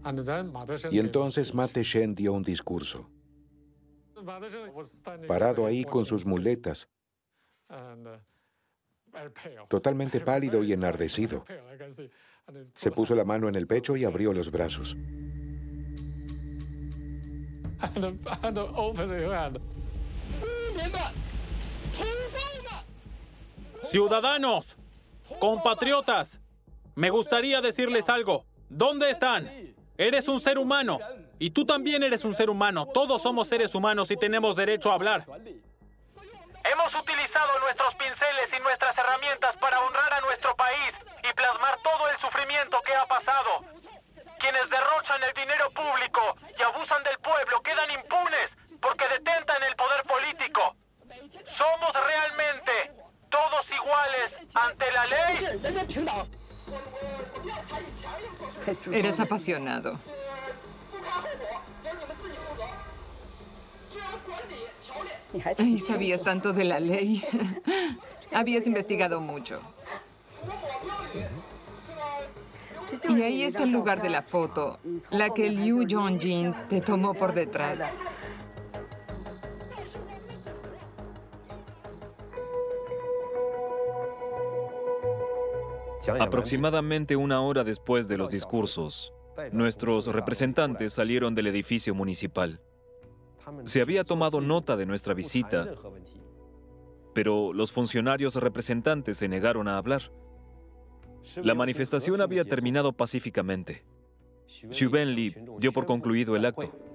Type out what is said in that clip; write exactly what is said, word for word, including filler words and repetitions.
Y entonces Ma Te-shen dio un discurso. Parado ahí con sus muletas, totalmente pálido y enardecido. Se puso la mano en el pecho y abrió los brazos. Ciudadanos, compatriotas, me gustaría decirles algo. ¿Dónde están? Eres un ser humano. Y tú también eres un ser humano. Todos somos seres humanos y tenemos derecho a hablar. Hemos utilizado nuestros pinceles y nuestras herramientas para honrar a nuestro país y plasmar todo el sufrimiento que ha pasado. Quienes derrochan el dinero público y abusan del pueblo quedan impunes porque detentan el poder político. ¿Somos realmente todos iguales ante la ley? Eres apasionado. Ay, sabías tanto de la ley. Habías investigado mucho. Y ahí está el lugar de la foto, la que Liu Yongjin te tomó por detrás. Aproximadamente una hora después de los discursos, nuestros representantes salieron del edificio municipal. Se había tomado nota de nuestra visita, pero los funcionarios representantes se negaron a hablar. La manifestación había terminado pacíficamente. Xu Wenli dio por concluido el acto.